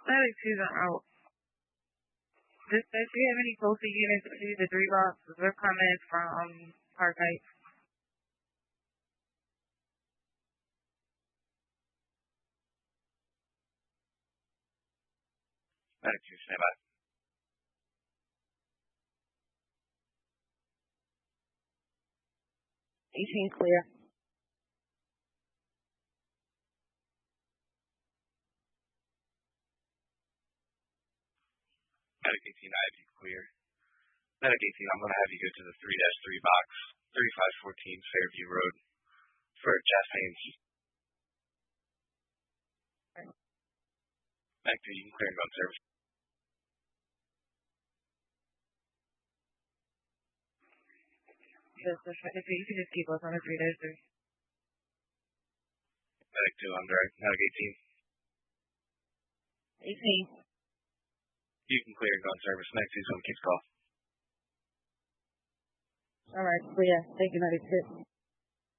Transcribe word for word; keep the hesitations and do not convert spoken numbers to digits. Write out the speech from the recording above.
Medic two's are out. Does does she have any posted units to the three boxes? We're coming from Park Heights. Medic two, stand by. eighteen clear. Medic eighteen, I have you clear. Medic eighteen, I'm going to have you go to the three dash three box, thirty-five fourteen Fairview Road for Jeff Haynes. Medic two, you can clear and go on service. Just the fact that you can just keep us on the three dash three. Medic two, I'm direct. Medic eighteen. eighteen. You can clear and go on service. Medic two's going to keep call. All right, clear. Thank you, Medic two.